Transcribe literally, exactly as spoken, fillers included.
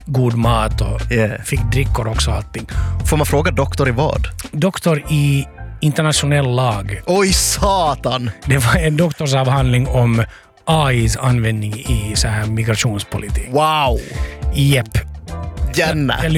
god mat och Yeah. fick drickor också allting. Får man fråga doktor i vad? Doktor i internationell lag. Oj, satan! Det var en doktorsavhandling om A I:s användning i så här migrationspolitik. Wow! Jepp. Gärna. Jag